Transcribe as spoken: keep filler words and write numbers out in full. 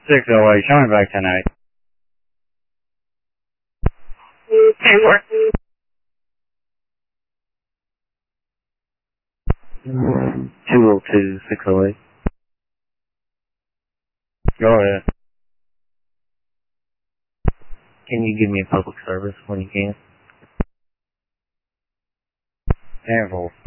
six oh eight, show me back tonight. ten more. two oh two, six oh eight. Go ahead. Can you give me a public service when you can? ten four.